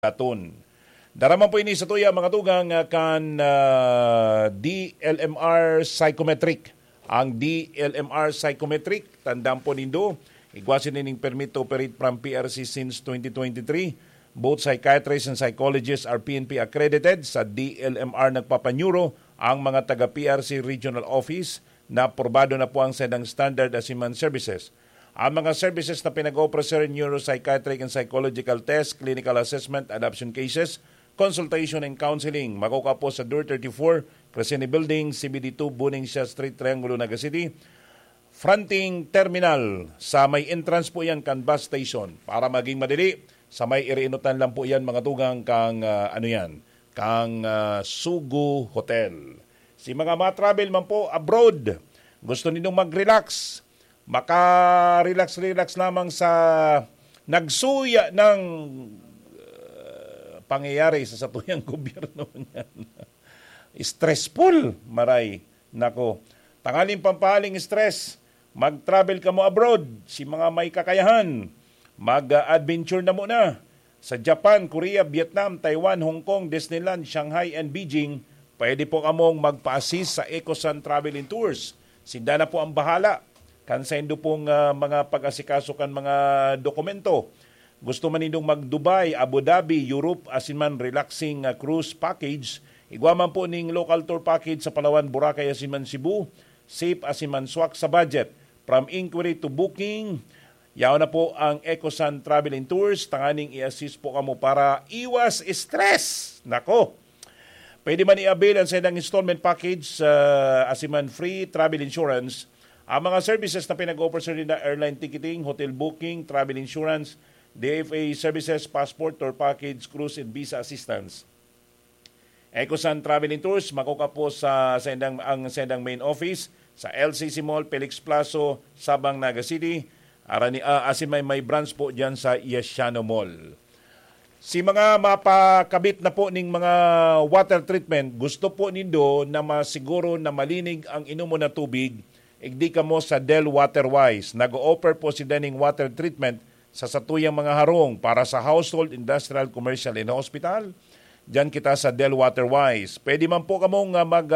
Daton. Daraman po ini sa tuya mga tugang kan DLMR Psychometric. Ang DLMR Psychometric, tandaan po nindo, igwasin nining permit to operate from PRC since 2023. Both psychiatrists and psychologists are PNP accredited. Sa DLMR nagpapanyuro ang mga taga-PRC Regional Office na probado na po ang sedang standard assessment services. Ang mga services na pinag-offer sir, neuropsychiatric and psychological test, clinical assessment, adoption cases, consultation and counseling. Makuha po sa Door 34, Crescene Building, CBD2, Buningsia Street, Triangulo, Naga City. Fronting terminal, sa may entrance po yan kan bus station. Para maging madali, sa may iriinutan lang po yan mga tugang kang Sugu Hotel. Si mga travel man po abroad, gusto ninyong mag-relax, maka-relax lamang sa nagsuya ng pangyayari sa satuyang gobyerno niyan. Stressful, maray. Nako, tangaling pampahaling stress, mag-travel ka mo abroad, si mga may kakayahan, mag-adventure na muna sa Japan, Korea, Vietnam, Taiwan, Hong Kong, Disneyland, Shanghai, and Beijing. Pwede po kamong magpa-assist sa Ecosun Travel and Tours. Sinda na po ang bahala. Kansendo pong mga pag-asikaso kan mga dokumento. Gusto man nindong mag-Dubai, Abu Dhabi, Europe, asin man relaxing cruise package. Igwa man po ning local tour package sa Palawan, Boracay, asin man Cebu. Safe asin man swak sa budget. From inquiry to booking, yaw na po ang Ecosun Travel and Tours. Tanganing i-assist po kamo para iwas stress. Nako! Pwede man i-avail ang sedang installment package asiman free travel insurance. Ang mga services na pinag-offer sa rin na airline ticketing, hotel booking, travel insurance, DFA services, passport, tour package, cruise and visa assistance. Ecosun Travel and Tours, makuha po sa ang sendang main office sa LCC Mall, Felix Plazo, Sabang, Naga City. Asin may branch po dyan sa Yesiano Mall. Si mga mapakabit na po ning mga water treatment, gusto po nindo na masiguro na malinig ang inumo na tubig, igdi ka mo sa Del Waterwise. Nag-o-offer po si Denning Water Treatment sa satuyang mga harong para sa household, industrial, commercial, and hospital. Diyan kita sa Del Waterwise. Pwede man po kamong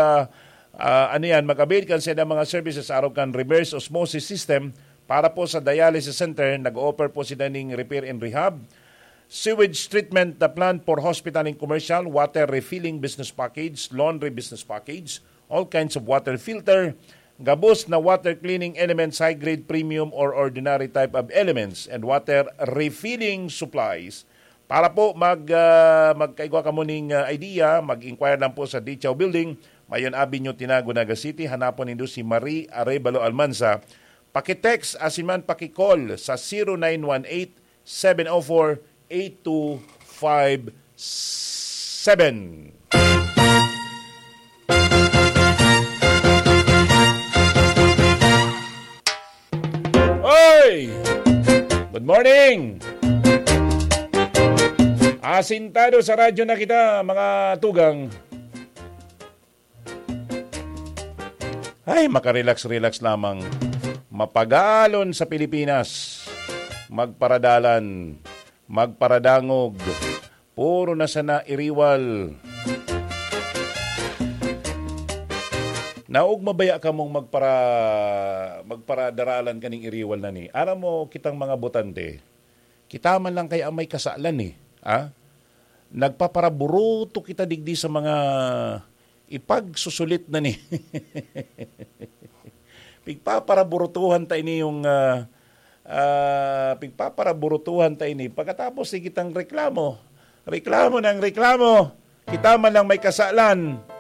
mag-avail kan sa mga services araw kan reverse osmosis system. Para po sa dialysis center, nag-offer po si Denning Repair and Rehab, sewage treatment na plan for hospital and commercial, water refilling business package, laundry business package, all kinds of water filter, gabos na water cleaning elements, high-grade premium or ordinary type of elements, and water refilling supplies. Para po magkaigwa ka mo ning idea, mag-inquire lang po sa Dichaw Building, Mayon Avenue, Tinago, Naga City. Hanapon nindo si Marie Arevalo Almanza. Pakitext asiman pakicall sa 0918-704-8257. Oy! Good morning! Asintado sa radyo na kita, mga tugang. Ay, makarelax-relax lamang. Mapagalon sa Pilipinas, magparadalan, magparadangog, puro na sana iriwal. Naog mabaya ka mong magparadaralan kaning iriwal na ni. Aram mo kitang mga botante, kita man lang kaya may kasalan eh. Nagpaparaburuto kita digdi sa mga ipagsusulit na ni. Pigpaparaburutuhan tayo ni yung pigpaparaburutuhan tayo ni pagkatapos si kitang reklamo, kita man lang may kasalan.